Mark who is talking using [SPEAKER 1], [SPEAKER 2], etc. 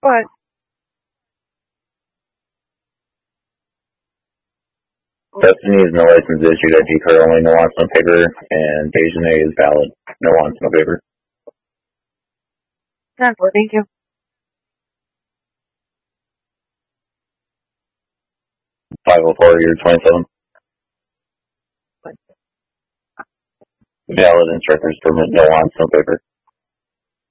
[SPEAKER 1] What?
[SPEAKER 2] Destiny is no license issued. ID card only, no wants, no paper. And Dejanay is valid. No wants, no paper.
[SPEAKER 1] 10-4, thank you.
[SPEAKER 2] 504, you're 27. Valid instructor's permit, no wants, no paper.